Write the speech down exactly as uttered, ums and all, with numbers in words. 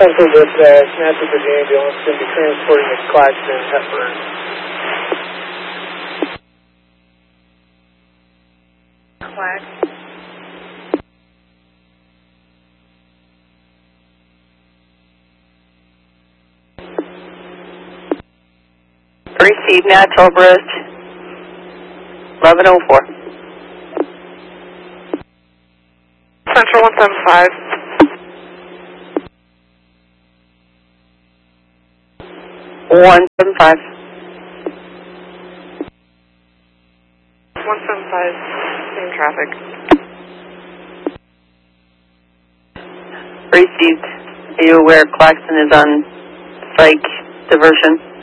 Central Dispatch, Natural Bridge Ambulance, going to be transporting a Claxton Hepburn. Claxton. Receive Natural Bridge, eleven oh four. Central one seven five. one seven five. one seven five, same traffic. Received. Are you aware Claxton is on psych diversion?